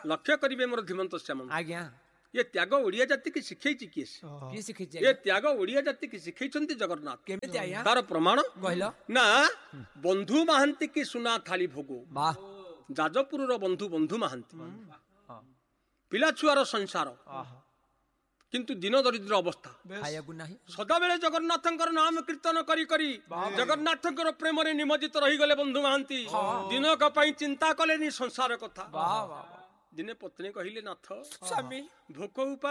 लक्ष्य करिवे मोर धीमंत श्याम आज्ञा ये त्याग ओडिया जाति की शिखैछि किए किए शिखिचे ये त्याग ओडिया जाति की शिखैछन्ति जगन्नाथ केमिति आया तार प्रमाण कहलो ना बंधु महांती की सुना थाली भोगो वाह जाजपुर बंधु बंधु महांती पिला छुआर संसार किंतु दिन दरिद्र अवस्था खाइबु नाही सदा बेले जगन्नाथंकर नाम कीर्तन करी करी जगन्नाथंकर प्रेम रे निमज्जित रही गले बंधु महांती दिनक पई चिंता कलेनी संसार कथा वाह वाह दिने पत्नी कहिले नाथ स्वामी भोक उपा